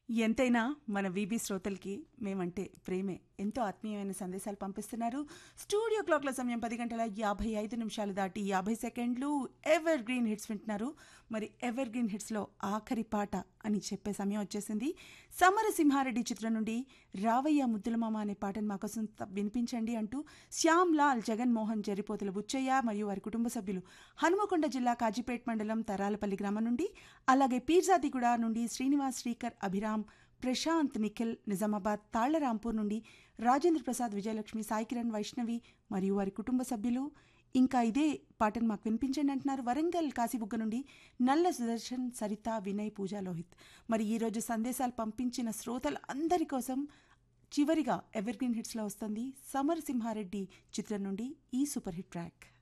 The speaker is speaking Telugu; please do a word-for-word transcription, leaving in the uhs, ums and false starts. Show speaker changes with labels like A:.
A: ఎంతైనా మన వీబీ శ్రోతలకి మేమంటే ప్రేమే. ఎంతో ఆత్మీయమైన సందేశాలు పంపిస్తున్నారు. స్టూడియో క్లాక్ల సమయం పది గంటల యాభై ఐదు నిమిషాలు దాటి యాభై సెకండ్లు. ఎవర్ గ్రీన్ హిట్స్ వింటున్నారు. మరి ఎవర్ గ్రీన్ హిట్స్లో ఆఖరి పాట అని చెప్పే సమయం వచ్చేసింది. సమరసింహారెడ్డి చిత్రం నుండి రావయ్య ముద్దులమామ అనే పాటను మాకోసం వినిపించండి అంటూ శ్యామ్ లాల్, జగన్మోహన్, జరిపోతుల బుచ్చయ్య మరియు వారి కుటుంబ సభ్యులు హనుమకొండ జిల్లా కాజీపేట్ మండలం తరాలపల్లి గ్రామం నుండి, అలాగే పీర్జాదిగూడ నుండి శ్రీనివాస్, శ్రీకర్, అభిరామ్, ప్రశాంత్, నిఖిల్, నిజామాబాద్ తాళ్లరాంపూర్ నుండి రాజేంద్ర ప్రసాద్, విజయలక్ష్మి, సాయి కిరణ్, వైష్ణవి మరియు వారి కుటుంబ సభ్యులు. ఇంకా ఇదే పాటను మాకు వినిపించండి అంటున్నారు వరంగల్ కాశీబుగ్గ నుండి నల్ల సుదర్శన్, సరిత, వినయ్, పూజా, లోహిత్. మరి ఈరోజు సందేశాలు పంపించిన శ్రోతలు అందరి కోసం చివరిగా ఎవర్ గ్రీన్ హిట్స్లో వస్తుంది సమరసింహారెడ్డి చిత్రం నుండి ఈ సూపర్ హిట్ ట్రాక్.